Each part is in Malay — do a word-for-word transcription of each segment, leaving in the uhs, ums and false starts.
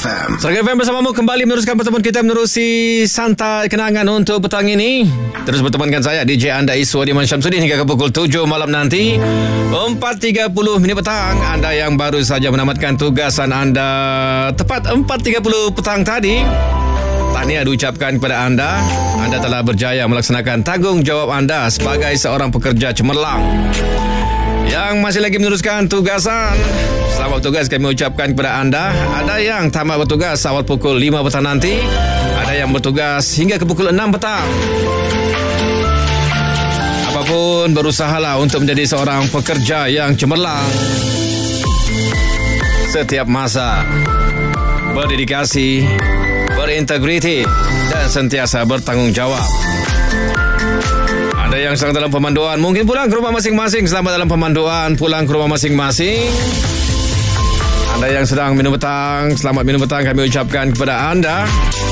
F M. Serangan F M bersamamu kembali meneruskan pertemuan kita menerusi santai kenangan untuk petang ini. Terus bertemankan saya D J anda Iswadiman Syamsuddin hingga ke pukul tujuh malam nanti. empat tiga puluh minit petang. Anda yang baru saja menamatkan tugasan anda tepat empat tiga puluh petang tadi, tahniah diucapkan kepada anda. Anda telah berjaya melaksanakan tanggungjawab anda sebagai seorang pekerja cemerlang yang masih lagi meneruskan tugasan. Selamat bertugas kami ucapkan kepada anda. Ada yang tamat bertugas awal pukul lima petang nanti, ada yang bertugas hingga ke pukul enam petang. Apapun, berusahalah untuk menjadi seorang pekerja yang cemerlang setiap masa, berdedikasi, berintegriti dan sentiasa bertanggungjawab. Ada yang sedang dalam pemanduan, mungkin pulang ke rumah masing-masing. Selamat dalam pemanduan, pulang ke rumah masing-masing. Anda yang sedang minum petang, selamat minum petang kami ucapkan kepada anda.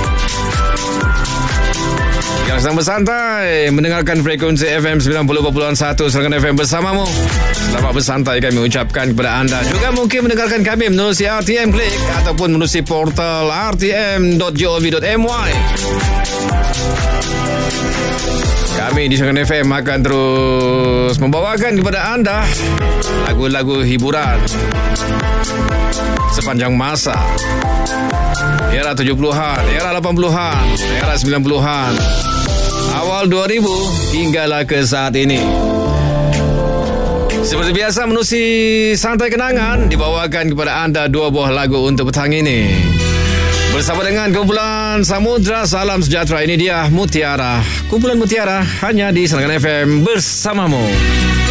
Yang sedang bersantai mendengarkan frekuensi F M sembilan puluh perpuluhan satu Serangan F M bersamamu, selamat bersantai kami ucapkan kepada anda. Juga mungkin mendengarkan kami menerusi R T M Klik ataupun menerusi portal r t m dot gov dot m y. Kami di Serangan F M akan terus membawakan kepada anda lagu-lagu hiburan sepanjang masa, era tujuh puluhan, era lapan puluhan, era sembilan puluhan, awal dua ribu hinggalah ke saat ini. Seperti biasa menerusi santai kenangan dibawakan kepada anda dua buah lagu untuk petang ini. Bersama dengan kumpulan Samudra Salam Sejahtera, ini dia Mutiara. Kumpulan Mutiara hanya di Serangan F M bersamamu.